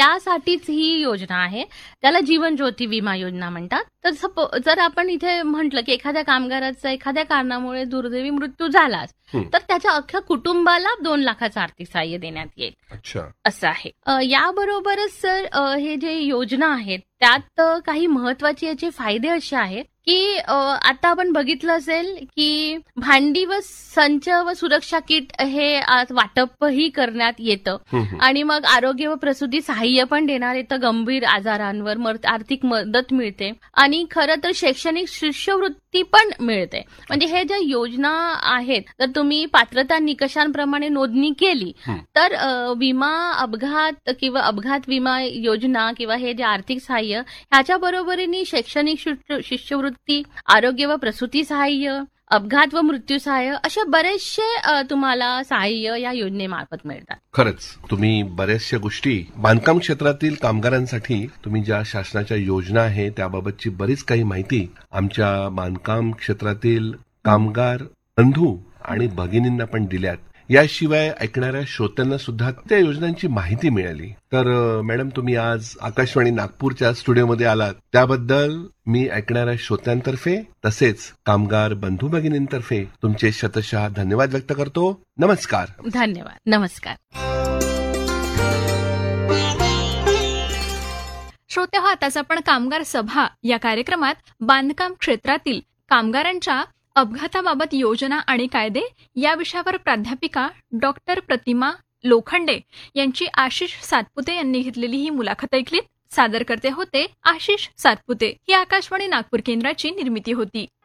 त्यासाठीच ही योजना आहे. त्याला जीवन ज्योती विमा योजना म्हणतात. तर जर आपण इथे म्हटलं की एखाद्या कामगाराचा एखाद्या कारणामुळे दुर्दैवी मृत्यू झालाच, तर त्याच्या अख्ख्या कुटुंबाला 2 लाखाचं आर्थिक सहाय्य देण्यात येईल. अच्छा. असं आहे. याबरोबरच सर हे जे योजना आहेत त्यात काही महत्वाचे याचे फायदे असे आहेत की आता आपण बघितलं असेल की भांडी व संच व सुरक्षा किट हे वाटपही करण्यात येतं आणि मग आरोग्य व प्रसूती सहाय्य पण देणार येतं. गंभीर आजारांवर आर्थिक मदत मिळते आणि खरं तर शैक्षणिक शिष्यवृत्ती पण मिळते. म्हणजे हे ज्या योजना आहेत तर तुम्ही पात्रता निकषांप्रमाणे नोंदणी केली तर विमा अपघात किंवा अपघात विमा योजना किंवा हे जे आर्थिक सहाय्य ह्याच्या बरोबरीने शैक्षणिक शिष्यवृत्ती, आरोग्य व प्रसूती सहाय्य, अपघात व मृत्यू सहाय्य असे बरेचसे तुम्हाला सहाय्य या योजनेमार्फत मिळतात. खरंच तुम्ही बऱ्याचशा गोष्टी बांधकाम क्षेत्रातील कामगारांसाठी तुम्ही ज्या शासनाच्या योजना आहे त्याबाबतची बरीच काही माहिती आमच्या बांधकाम क्षेत्रातील कामगार बंधू आणि भगिनींना पण दिल्यात. याशिवाय ऐकणाऱ्या श्रोत्यांना सुद्धा त्या योजनांची माहिती मिळाली. तर मॅडम तुम्ही आज आकाशवाणी नागपूरच्या स्टुडिओमध्ये आलात त्याबद्दल मी ऐकणाऱ्या श्रोत्यांतर्फे तसेच कामगार बंधू भगिनींतर्फे तुमचे शतशः धन्यवाद व्यक्त करतो. नमस्कार. धन्यवाद. नमस्कार. श्रोते हो, आताच आपण कामगार सभा या कार्यक्रमात बांधकाम क्षेत्रातील कामगारांच्या अपघाताबाबत योजना आणि कायदे या विषयावर प्राध्यापिका डॉक्टर प्रतिमा लोखंडे यांची आशिष सातपुते यांनी घेतलेली ही मुलाखत ऐकलीत. सादर करते होते आशिष सातपुते. ही आकाशवाणी नागपूर केंद्राची निर्मिती होती.